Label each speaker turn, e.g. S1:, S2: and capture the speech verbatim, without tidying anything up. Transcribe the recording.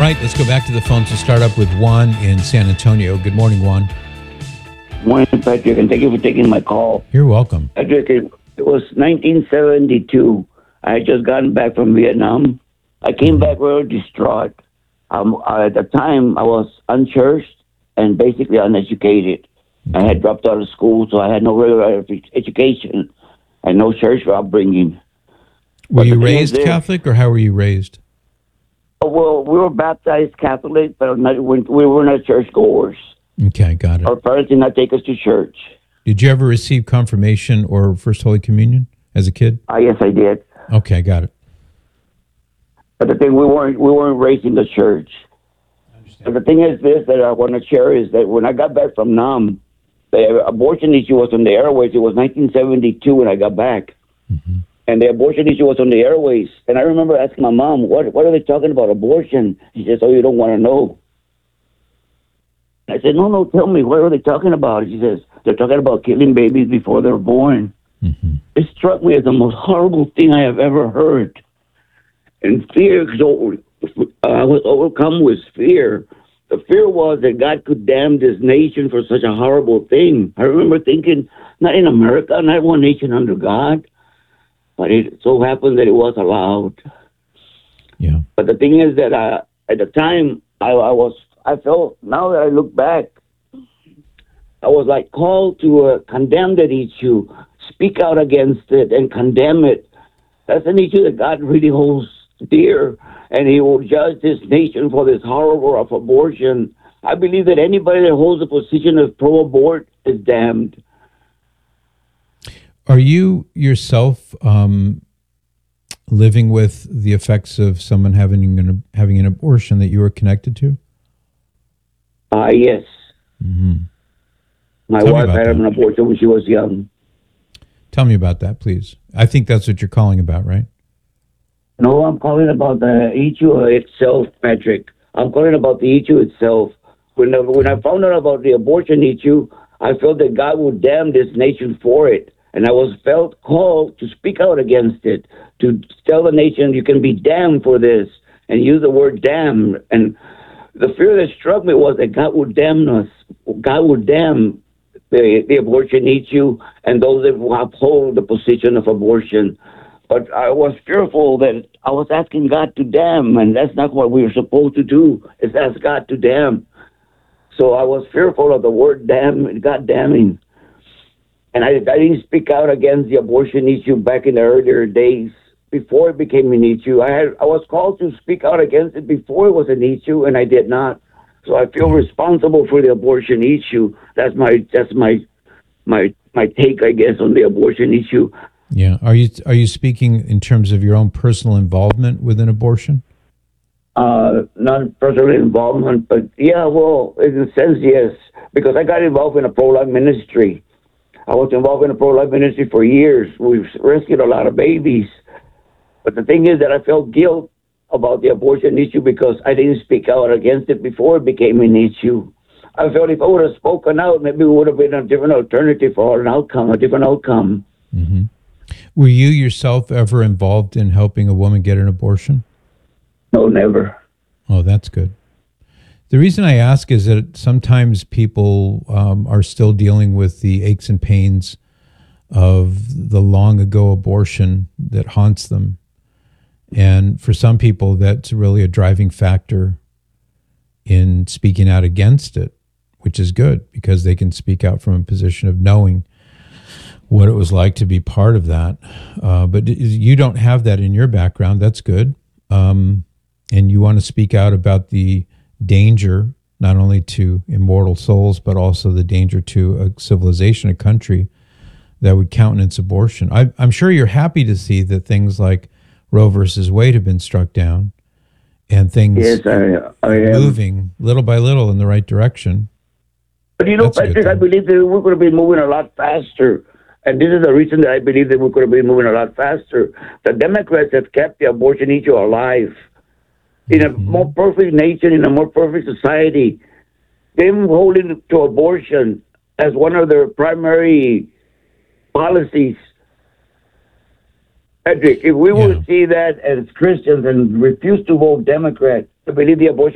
S1: right, let's go back to the phones to start up with Juan in San Antonio. Good morning, Juan.
S2: Morning, Patrick, and thank you for taking my call.
S1: You're welcome.
S2: Patrick, it, it was nineteen seventy-two. I had just gotten back from Vietnam. I came back really distraught. Um, I, at the time, I was unchurched and basically uneducated. I had dropped out of school, so I had no regular education and no church upbringing.
S1: Were
S2: But
S1: you
S2: the thing
S1: raised
S2: is this-
S1: Catholic, or how were you raised?
S2: Oh, well, we were baptized Catholic, but not, we we were not churchgoers.
S1: Okay, got it.
S2: Our parents did not take us to church.
S1: Did you ever receive confirmation or First Holy Communion as a kid?
S2: Uh, yes, I did.
S1: Okay, got it.
S2: But the thing, we weren't we weren't raised in the church. But the thing is this that I want to share is that when I got back from Nam, the abortion issue was on the airways. It was nineteen seventy-two when I got back.
S1: Mm-hmm.
S2: And the abortion issue was on the airways. And I remember asking my mom, what what are they talking about abortion? She says, oh, you don't want to know. I said, no, no, tell me, what are they talking about? She says, they're talking about killing babies before they're born.
S1: Mm-hmm.
S2: It struck me as the most horrible thing I have ever heard. And fear, so uh, I was overcome with fear. The fear was that God could damn this nation for such a horrible thing. I remember thinking, not in America, not one nation under God. But it so happened that it was allowed.
S1: Yeah.
S2: But the thing is that I, at the time, I, I was, I felt, now that I look back, I was like called to uh, condemn that issue, speak out against it, and condemn it. That's an issue that God really holds dear, and He will judge this nation for this horror of abortion. I believe that anybody that holds a position of pro-abort is damned.
S1: Are you yourself um, living with the effects of someone having an having an abortion that you were connected to?
S2: Ah, uh, yes.
S1: Mm-hmm.
S2: My
S1: Tell me
S2: wife
S1: about
S2: had
S1: that.
S2: an abortion when she was young.
S1: Tell me about that, please. I think that's what you're calling about, right?
S2: No, I'm calling about the issue itself, Patrick. I'm calling about the issue itself. When I, when I found out about the abortion issue, I felt that God would damn this nation for it. And I was felt called to speak out against it, to tell the nation you can be damned for this, and use the word damn. And the fear that struck me was that God would damn us. God would damn the, the abortion issue and those that uphold the position of abortion. But I was fearful that I was asking God to damn, and that's not what we were supposed to do, is ask God to damn. So I was fearful of the word damn, God damning. And I, I didn't speak out against the abortion issue back in the earlier days, before it became an issue. I had I was called to speak out against it before it was an issue, and I did not. So I feel responsible for the abortion issue. That's my that's my my my take, I guess, on the abortion issue.
S1: Yeah. Are you are you speaking in terms of your own personal involvement with an abortion?
S2: Uh, not personal involvement, but yeah, well, in a sense, yes, because I got involved in a pro-life ministry. I was involved in a pro-life ministry for years. We've rescued a lot of babies. But the thing is that I felt guilt about the abortion issue because I didn't speak out against it before it became an issue. I felt if I would have spoken out, maybe it would have been a different alternative or an outcome, a different outcome.
S1: Mm-hmm. Were you yourself ever involved in helping a woman get an abortion?
S2: No, never.
S1: Oh, that's good. The reason I ask is that sometimes people um, are still dealing with the aches and pains of the long ago abortion that haunts them. And for some people, that's really a driving factor in speaking out against it, which is good because they can speak out from a position of knowing what it was like to be part of that. Uh, but you don't have that in your background. That's good. Um, and you want to speak out about the danger, not only to immortal souls, but also the danger to a civilization, a country that would countenance abortion. I, I'm sure you're happy to see that things like Roe versus Wade have been struck down and things
S2: yes, I, I am.
S1: moving little by little in the right direction.
S2: But you know,
S1: That's a good
S2: Patrick, I
S1: thing.
S2: believe that we could have been moving a lot faster. And this is the reason that I believe that we could have been moving a lot faster. The Democrats have kept the abortion issue alive. In a more perfect nation, in a more perfect society, them holding to abortion as one of their primary policies. Patrick, if we
S1: Yeah.
S2: would see that as Christians and refuse to vote Democrat to believe the abortion